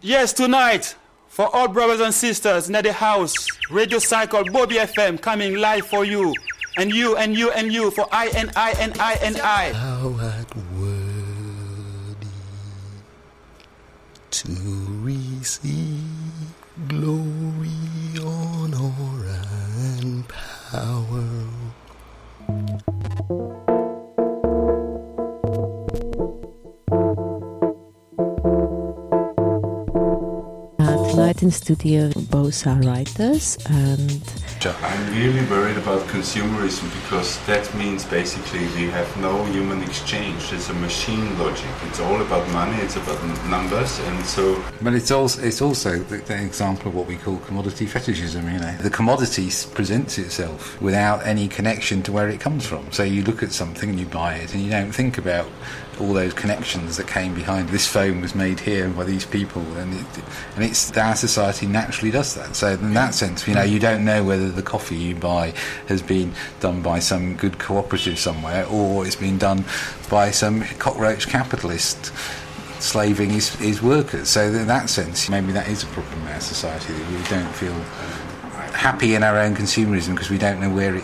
Yes, tonight, for all brothers and sisters in the house, Radio Cycle, Bobby FM, coming live for you. And you, and you, and you, for I, and I, and I, and I. Thou art worthy to receive glory, honor, and power. Tonight in studio, both are writers, and I'm really worried about consumerism because that means basically we have no human exchange. It's a machine logic. It's all about money. It's about numbers, and so. But it's also the example of what we call commodity fetishism. You know, the commodity presents itself without any connection to where it comes from. So you look at something and you buy it, and you don't think about all those connections that came behind. This phone was made here by these people, and it's our society naturally does that. So in that sense, you know, you don't know whether the coffee you buy has been done by some good cooperative somewhere, or it's been done by some cockroach capitalist slaving his workers. So in that sense, maybe that is a problem in our society, that we don't feel happy in our own consumerism because we don't know where